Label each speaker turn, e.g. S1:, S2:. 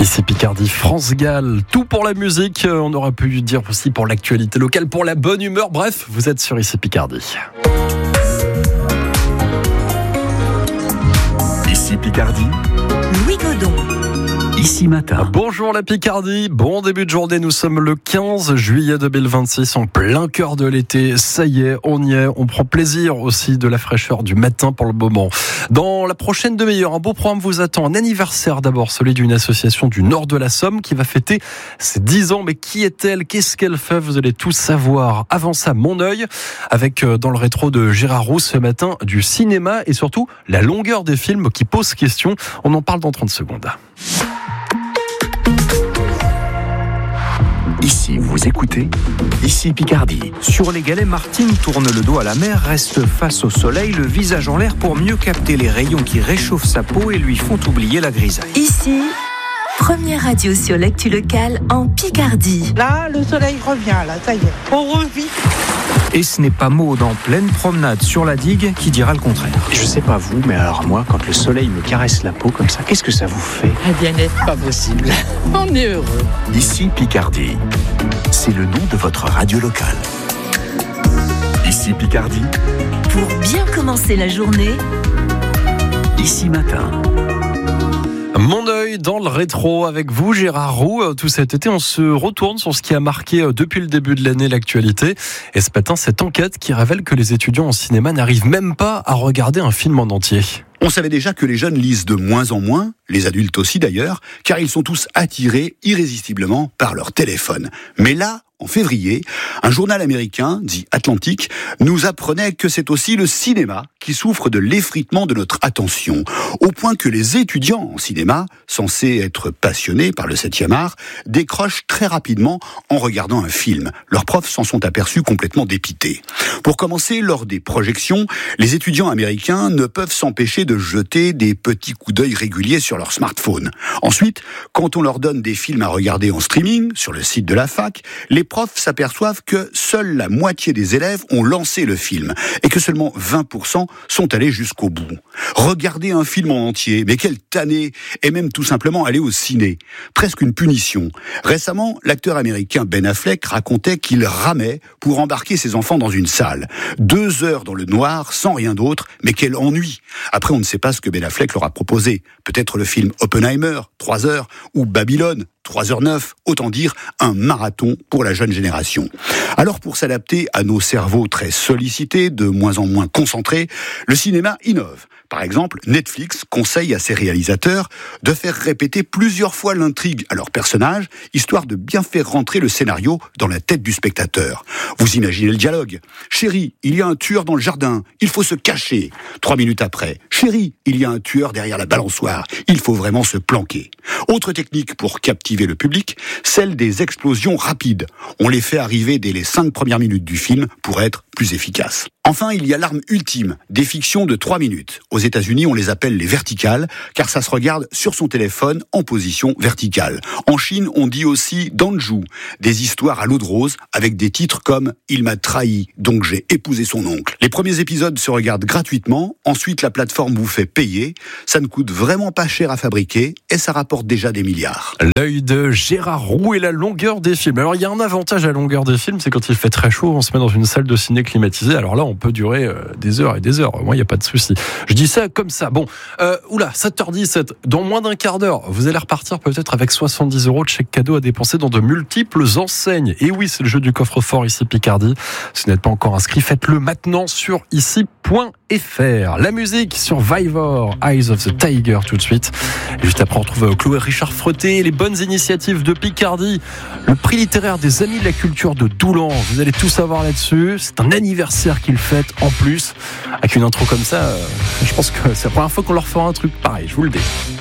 S1: Ici Picardie, France Gall, tout pour la musique, on aurait pu dire aussi pour l'actualité locale, pour la bonne humeur, bref, vous êtes sur Ici Picardie.
S2: Ici Picardie,
S3: Louis Godon.
S2: Ici Matin.
S1: Bonjour la Picardie, bon début de journée, nous sommes le 15 juillet 2026, en plein cœur de l'été, ça y est, on prend plaisir aussi de la fraîcheur du matin pour le moment. Dans la prochaine demi-heure, un beau programme vous attend, un anniversaire d'abord, celui d'une association du nord de la Somme qui va fêter ses 10 ans, mais qui est-elle, qu'est-ce qu'elle fait, vous allez tout savoir. Avant ça, Mon œil, avec dans le rétro de Gérard Roux ce matin, du cinéma et surtout la longueur des films qui pose question, on en parle dans 30 secondes.
S2: Ici, vous écoutez Ici Picardie.
S4: Sur les galets, Martine tourne le dos à la mer, reste face au soleil, le visage en l'air pour mieux capter les rayons qui réchauffent sa peau et lui font oublier la grisaille.
S3: Ici, première radio sur l'actu locale en Picardie.
S5: Là, le soleil revient, là, ça y est, on revit.
S4: Et ce n'est pas Maud en pleine promenade sur la digue qui dira le contraire.
S6: Je sais pas vous, mais alors moi, quand le soleil me caresse la peau comme ça, qu'est-ce que ça vous fait?
S5: Eh bien, n'est pas possible. On est heureux.
S2: Ici Picardie, c'est le nom de votre radio locale. Ici Picardie,
S3: Pour bien commencer la journée,
S2: Ici Matin.
S1: Mon œil dans le rétro avec vous, Gérard Roux. Tout cet été, on se retourne sur ce qui a marqué depuis le début de l'année l'actualité. Et ce matin, cette enquête qui révèle que les étudiants en cinéma n'arrivent même pas à regarder un film en entier.
S7: On savait déjà que les jeunes lisent de moins en moins, les adultes aussi d'ailleurs, car ils sont tous attirés irrésistiblement par leur téléphone. Mais là, en février, un journal américain, dit Atlantic, nous apprenait que c'est aussi le cinéma qui souffre de l'effritement de notre attention, au point que les étudiants en cinéma, censés être passionnés par le 7e art, décrochent très rapidement en regardant un film. Leurs profs s'en sont aperçus complètement dépités. Pour commencer, lors des projections, les étudiants américains ne peuvent s'empêcher de jeter des petits coups d'œil réguliers sur leur smartphone. Ensuite, quand on leur donne des films à regarder en streaming, sur le site de la fac, les profs s'aperçoivent que seule la moitié des élèves ont lancé le film et que seulement 20% sont allés jusqu'au bout. Regarder un film en entier, mais quelle tannée, et même tout simplement aller au ciné. Presque une punition. Récemment, l'acteur américain Ben Affleck racontait qu'il ramait pour embarquer ses enfants dans une salle. 2 heures dans le noir, sans rien d'autre, mais quel ennui. Après, on ne sait pas ce que Ben Affleck leur a proposé. Peut-être le film Oppenheimer, 3 heures, ou Babylone, 3h09, autant dire un marathon pour la jeune génération. Alors pour s'adapter à nos cerveaux très sollicités, de moins en moins concentrés, le cinéma innove. Par exemple, Netflix conseille à ses réalisateurs de faire répéter plusieurs fois l'intrigue à leurs personnages, histoire de bien faire rentrer le scénario dans la tête du spectateur. Vous imaginez le dialogue. « Chérie, il y a un tueur dans le jardin, il faut se cacher. » 3 minutes après, « Chérie, il y a un tueur derrière la balançoire, il faut vraiment se planquer. » Autre technique pour captiver le public, celle des explosions rapides. On les fait arriver dès les 5 premières minutes du film pour être plus efficaces. Enfin, il y a l'arme ultime, des fictions de 3 minutes. Aux États-Unis, on les appelle les verticales, car ça se regarde sur son téléphone en position verticale. En Chine, on dit aussi danju, des histoires à l'eau de rose avec des titres comme « Il m'a trahi, donc j'ai épousé son oncle ». Les premiers épisodes se regardent gratuitement, ensuite la plateforme vous fait payer. Ça ne coûte vraiment pas cher à fabriquer et ça rapporte déjà des milliards.
S1: L'œil de Gérard Roux et la longueur des films. Alors il y a un avantage à la longueur des films, c'est quand il fait très chaud, on se met dans une salle de ciné climatisée. Alors là, on peut durer des heures et des heures. Moi, il n'y a pas de souci. Je dis ça comme ça. Bon, 7h17, dans moins d'un quart d'heure, vous allez repartir peut-être avec 70 € de chèque cadeau à dépenser dans de multiples enseignes. Et oui, c'est le jeu du coffre-fort Ici Picardie. Si vous n'êtes pas encore inscrit, faites-le maintenant sur ici.fr. La musique Survivor, Eyes of the Tiger tout de suite. Et juste après, on retrouve Chloé Richard Frotté, les bonnes initiatives de Picardie, le prix littéraire des Amis de la Culture de Doulan. Vous allez tout savoir là-dessus. C'est un anniversaire qu'il fête en plus. Avec une intro comme ça, je pense que c'est la première fois qu'on leur fera un truc pareil, je vous le dis.